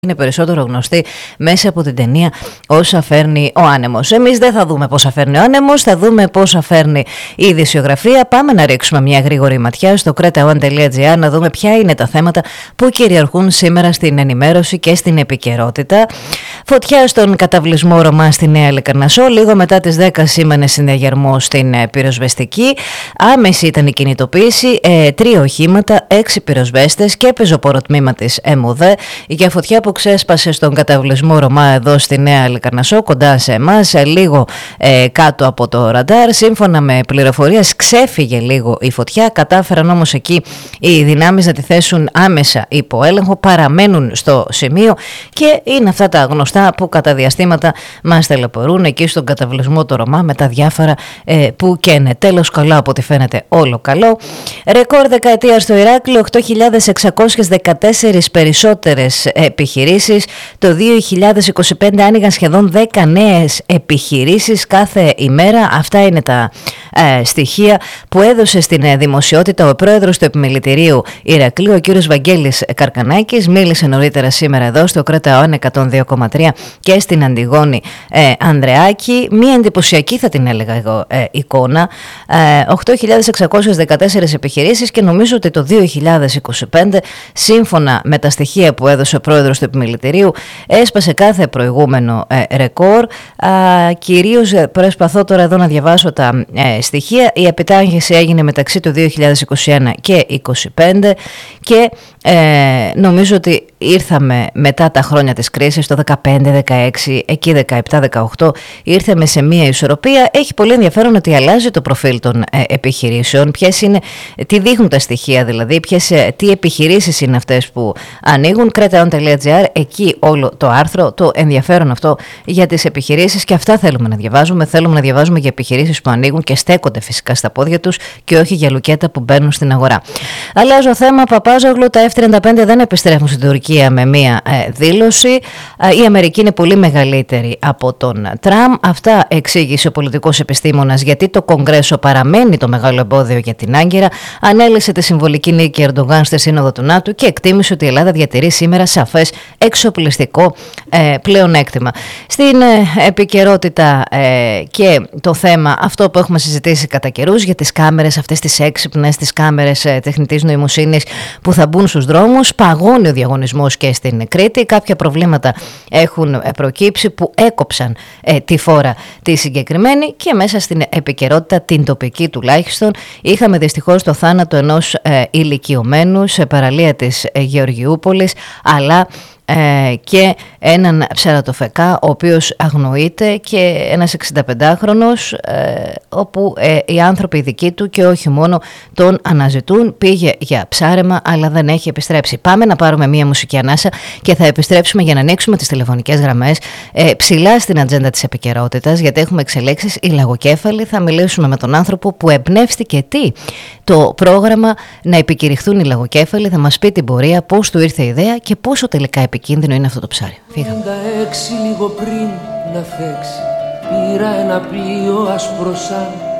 είναι περισσότερο γνωστή μέσα από την ταινία «Όσα φέρνει ο άνεμος». Εμείς δεν θα δούμε πόσα φέρνει ο άνεμος, θα δούμε πόσα φέρνει η ειδησιογραφία. Πάμε να ρίξουμε μια γρήγορη ματιά στο cretaone.gr να δούμε ποια είναι τα θέματα που κυριαρχούν σήμερα στην ενημέρωση και στην επικαιρότητα. Φωτιά στον καταβλισμό Ρωμά στη Νέα Λικαρνασσό, λίγο μετά τις 10 σήμανε συνδιαγερμό στην πυροσβεστική. Άμεση ήταν η κινητοποίηση, 3 οχήματα, 6 πυροσβέστες και πεζοποροτμήμα της ΕΜΟΔΕ για φωτιά που ξέσπασε στον καταβλισμό Ρωμά εδώ στη Νέα Λικαρνασσό, κοντά σε εμάς, λίγο κάτω από το ραντάρ. Σύμφωνα με πληροφορίες ξέφυγε λίγο η φωτιά, κατάφεραν όμως εκεί οι δυνάμεις να τη θέσουν άμεσα υπό έλεγχο, παραμένουν στο σημείο και είναι αυτά τα γνωστά που κατά διαστήματα μας ταλαιπωρούν εκεί στον καταβλισμό του Ρωμά με τα διάφορα που καίνε. Τέλος καλά, από ό,τι φαίνεται όλο καλό. Ρεκόρ δεκαετία στο Ηράκλειο, 8.614 περισσότερες επιχειρήσεις. Το 2025 άνοιγαν σχεδόν 10 νέες επιχειρήσεις κάθε ημέρα. Αυτά είναι τα στοιχεία που έδωσε στην δημοσιότητα ο πρόεδρος του Επιμελητηρίου Ηρακλείου, ο κύριος Βαγγέλης Καρκανάκης. Μίλησε νωρίτερα σήμερα εδώ στο Κρεταόν 102,3 και στην Αντιγόνη Ανδρεάκη. Μία εντυπωσιακή, θα την έλεγα εγώ, εικόνα. 8.614 επιχειρήσεις και νομίζω ότι το 2025, σύμφωνα με τα στοιχεία που έδωσε ο πρόεδρος του Επιμελητηρίου, έσπασε κάθε προηγούμενο ρεκόρ. Κυρίως προσπαθώ τώρα εδώ να διαβάσω τα στοιχεία. Η επιτάχυνση έγινε μεταξύ του 2021 και 2025 και νομίζω ότι ήρθαμε μετά τα χρόνια της κρίσης, το 15-16, εκεί 17-18, ήρθαμε σε μία ισορροπία. Έχει πολύ ενδιαφέρον ότι αλλάζει το προφίλ των επιχειρήσεων, τι δείχνουν τα στοιχεία δηλαδή, τι επιχειρήσεις είναι αυτές που ανοίγουν. cretaone.gr, εκεί όλο το άρθρο, το ενδιαφέρον αυτό για τις επιχειρήσεις, και αυτά θέλουμε να διαβάζουμε. Θέλουμε να διαβάζουμε για επιχειρήσεις που ανοίγουν και στέκονται φυσικά στα πόδια τους και όχι για λουκέτα που μπαίνουν στην αγορά. Αλλάζω θέμα. Παπάζογλου, τα F-35 δεν επιστρέφουν στην Τουρκία με μία δήλωση. Η Αμερική είναι πολύ μεγαλύτερη από τον Τραμπ. Αυτά εξήγησε ο πολιτικός επιστήμονας γιατί το Κογκρέσο παραμένει το μεγάλο εμπόδιο για την Άγκυρα. Ανέλησε τη συμβολική νίκη Ερντογάν στη Σύνοδο του ΝΑΤΟ και εκτίμησε ότι η Ελλάδα διατηρεί σήμερα σαφές εξοπλιστικό πλεονέκτημα. Στην επικαιρότητα και το θέμα αυτό που έχουμε συζητήσει κατά καιρούς για τις κάμερες, αυτές τις έξυπνες, τις κάμερες τεχνητής νοημοσύνης που θα μπουν στους δρόμους. Παγώνει ο διαγωνισμός και στην Κρήτη. Κάποια προβλήματα έχουν προκύψει που έκοψαν τη φόρα τη συγκεκριμένη, και μέσα στην επικαιρότητα, την τοπική τουλάχιστον, είχαμε δυστυχώς το θάνατο ενός ηλικιωμένου σε παραλία της Γεωργιούπολης, αλλά και έναν ψαρατοφεκά ο οποίος αγνοείται, και ένας 65χρονος όπου οι άνθρωποι δικοί του και όχι μόνο τον αναζητούν. Πήγε για ψάρεμα αλλά δεν έχει επιστρέψει. Πάμε να πάρουμε μία μουσική ανάσα και θα επιστρέψουμε για να ανοίξουμε τις τηλεφωνικές γραμμές ψηλά στην ατζέντα της επικαιρότητας, γιατί έχουμε εξελίξεις. Η λαγοκέφαλη, θα μιλήσουμε με τον άνθρωπο που εμπνεύστηκε το πρόγραμμα να επικηρυχθούν οι λαγοκέφαλοι. Θα μας πει την πορεία, πώς του ήρθε η ιδέα και πόσο τελικά επικίνδυνο είναι αυτό το ψάρι. Φύγαμε. 96 λίγο πριν να φέξει, πήρα ένα πλοίο άσπρο σαν